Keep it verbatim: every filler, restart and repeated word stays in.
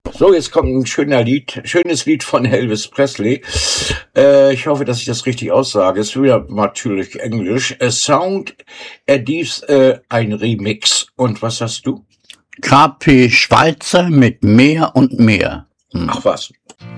So, jetzt kommt ein schöner Lied, schönes Lied von Elvis Presley. Äh, ich hoffe, dass ich das richtig aussage. Es ist wieder natürlich Englisch. A Sound, äh, dies äh, ein Remix. Und was hast du? K P Schweizer mit Mehr und Mehr. Hm. Ach was.